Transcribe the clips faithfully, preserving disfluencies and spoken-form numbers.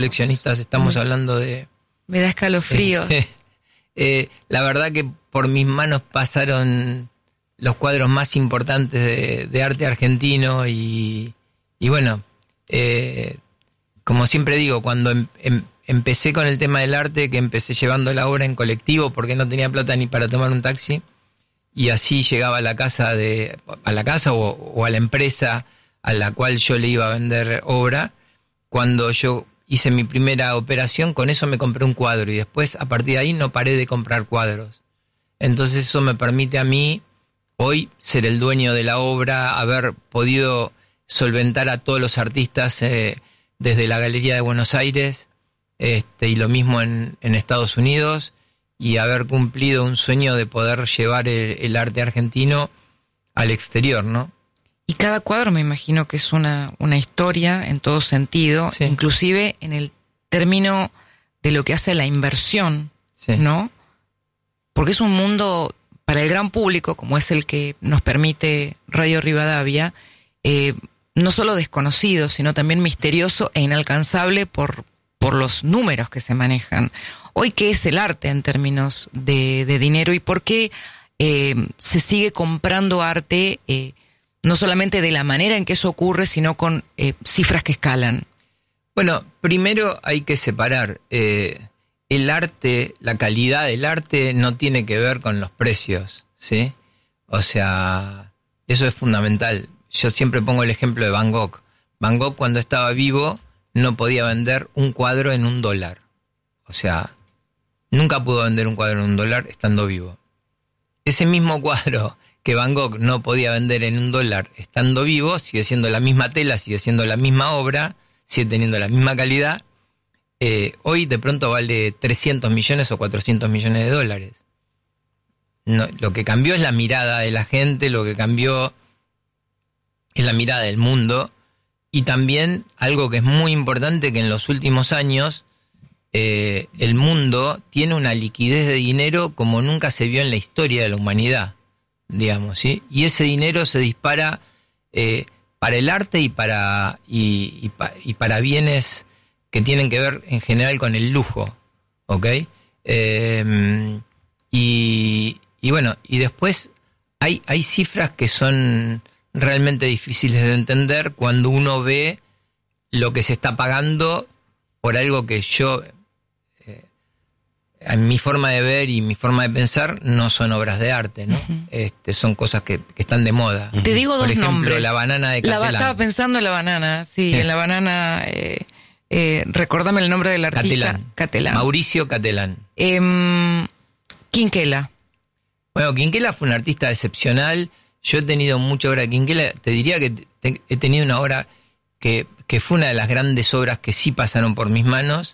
coleccionistas estamos hablando de... Me da escalofríos. Eh, eh, la verdad que por mis manos pasaron los cuadros más importantes de, de arte argentino y, y bueno, eh, como siempre digo, cuando em, em, empecé con el tema del arte, que empecé llevando la obra en colectivo porque no tenía plata ni para tomar un taxi, y así llegaba a la casa de a la casa o, o a la empresa a la cual yo le iba a vender obra. Cuando yo hice mi primera operación, con eso me compré un cuadro y después a partir de ahí no paré de comprar cuadros. Entonces eso me permite a mí hoy ser el dueño de la obra, haber podido solventar a todos los artistas eh, desde la Galería de Buenos Aires, este, y lo mismo en, en Estados Unidos, y haber cumplido un sueño de poder llevar el, el arte argentino al exterior, ¿no? Y cada cuadro me imagino que es una, una historia en todo sentido, sí. Inclusive en el término de lo que hace la inversión, sí. ¿No? Porque es un mundo para el gran público, como es el que nos permite Radio Rivadavia, eh, no solo desconocido, sino también misterioso e inalcanzable por, por los números que se manejan. Hoy, ¿qué es el arte en términos de, de dinero y por qué eh, se sigue comprando arte, eh, no solamente de la manera en que eso ocurre, sino con eh, cifras que escalan? Bueno, primero hay que separar. Eh, el arte, la calidad del arte no tiene que ver con los precios, ¿sí? O sea, eso es fundamental. Yo siempre pongo el ejemplo de Van Gogh. Van Gogh, cuando estaba vivo, no podía vender un cuadro en un dólar. O sea, nunca pudo vender un cuadro en un dólar estando vivo. Ese mismo cuadro que Van Gogh no podía vender en un dólar estando vivo, sigue siendo la misma tela, sigue siendo la misma obra, sigue teniendo la misma calidad. Eh, hoy de pronto vale trescientos millones o cuatrocientos millones de dólares. No, lo que cambió es la mirada de la gente, lo que cambió es la mirada del mundo, y también algo que es muy importante, que en los últimos años eh, el mundo tiene una liquidez de dinero como nunca se vio en la historia de la humanidad, digamos, ¿sí? Y ese dinero se dispara eh, para el arte y para, y, y, pa, y para bienes que tienen que ver en general con el lujo, ¿ok? Eh, y, y bueno, y después hay, hay cifras que son realmente difíciles de entender cuando uno ve lo que se está pagando por algo que yo, eh, en mi forma de ver y mi forma de pensar, no son obras de arte, ¿no? Uh-huh. Este, son cosas que, que están de moda. Uh-huh. Te digo por dos ejemplo, nombres. La banana de Catalán. La, estaba pensando en la banana, sí, en la banana... Eh, Eh, recordame el nombre del artista. Catalán. Catalán. Mauricio Catalán. Eh, Quinquela. Bueno, Quinquela fue un artista excepcional. Yo he tenido mucha obra de Quinquela. Te diría que te, he tenido una obra que, que fue una de las grandes obras que sí pasaron por mis manos.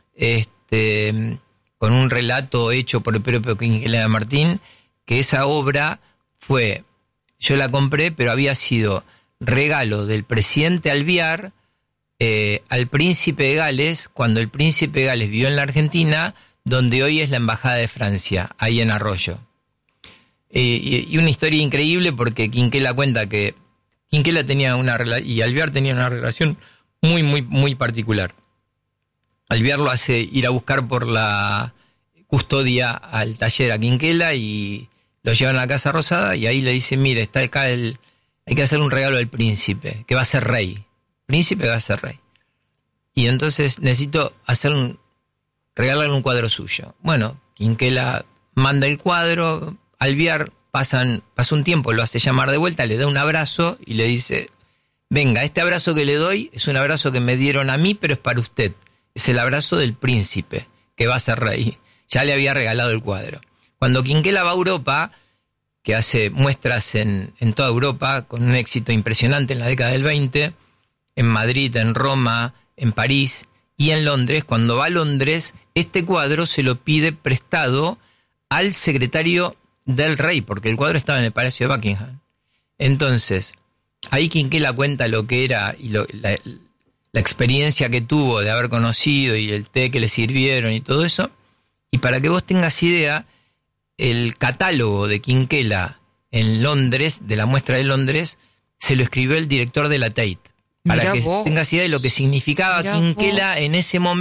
Este, con un relato hecho por el propio Quinquela de Martín, que esa obra fue, yo la compré, pero había sido regalo del presidente Alvear Eh, al príncipe de Gales, cuando el príncipe de Gales vivió en la Argentina, donde hoy es la embajada de Francia, ahí en Arroyo. Eh, y, y una historia increíble porque Quinquela cuenta que Quinquela tenía una relación, y Alvear tenía una relación muy, muy, muy particular. Alvear lo hace ir a buscar por la custodia al taller a Quinquela y lo llevan a la Casa Rosada y ahí le dice, mire, está acá el, hay que hacer un regalo al príncipe, que va a ser rey. Príncipe va a ser rey. Y entonces necesito hacer un, regalarle un cuadro suyo. Bueno, Quinquela manda el cuadro, Alvear pasan, pasa un tiempo, lo hace llamar de vuelta, le da un abrazo y le dice, venga, este abrazo que le doy es un abrazo que me dieron a mí, pero es para usted. Es el abrazo del príncipe, que va a ser rey. Ya le había regalado el cuadro. Cuando Quinquela va a Europa, que hace muestras en, en toda Europa, con un éxito impresionante en la década del veinte, en Madrid, en Roma, en París y en Londres. Cuando va a Londres, este cuadro se lo pide prestado al secretario del rey, porque el cuadro estaba en el Palacio de Buckingham. Entonces, ahí Quinquela cuenta lo que era y lo, la, la experiencia que tuvo de haber conocido y el té que le sirvieron y todo eso. Y para que vos tengas idea, el catálogo de Quinquela en Londres, de la muestra de Londres, se lo escribió el director de la Tate. para Mirá que vos. tengas idea de lo que significaba Mirá Quinquela vos. en ese momento.